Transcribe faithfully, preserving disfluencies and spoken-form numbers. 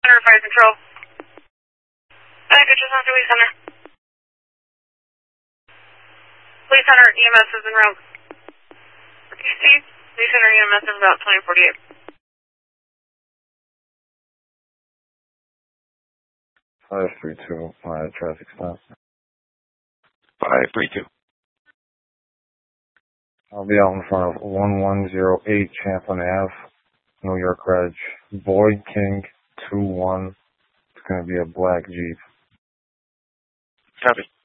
Center Fire Control. Hi, good just after Lee Center. Lee Center E M S is en route. D C, Lee Center E M S is about twenty forty-eight. five three two, uh, traffic stop. five three two. I'll be out in front of one one zero eight Champlin Avenue, New York Reg. Boyd King two one. It's going to be a black Jeep. Copy.